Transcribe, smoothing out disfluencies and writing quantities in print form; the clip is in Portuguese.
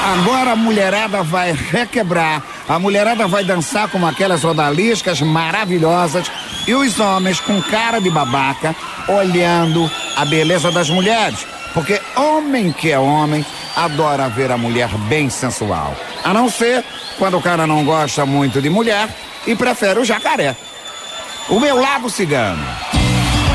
Agora a mulherada vai requebrar, a mulherada vai dançar como aquelas odaliscas maravilhosas e os homens com cara de babaca olhando a beleza das mulheres, porque homem que é homem adora ver a mulher bem sensual, a não ser quando o cara não gosta muito de mulher e prefere o jacaré. O meu lado cigano.